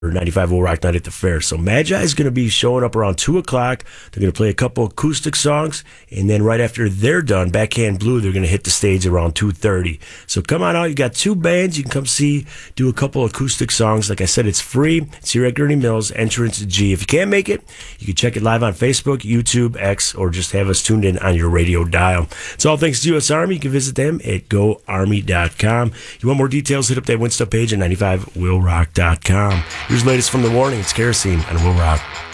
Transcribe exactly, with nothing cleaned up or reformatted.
ninety-five Will Rock Night at the Fair. So Magi is going to be showing up around two o'clock. They're going to play a couple acoustic songs, and then right after they're done, Backhand Blue, they're going to hit the stage around two thirty. So come on out. You got two bands. You can come see, do a couple acoustic songs. Like I said, it's free. It's here at Gurney Mills, entrance G. If you can't make it, you can check it live on Facebook, YouTube, X, or just have us tuned in on your radio dial. It's all thanks to U S Army. You can visit them at go army dot com. You want more details, hit up that Winstup page at ninety-five will rock dot com. Here's the latest from The Warning. It's Kerosene on Will Rock.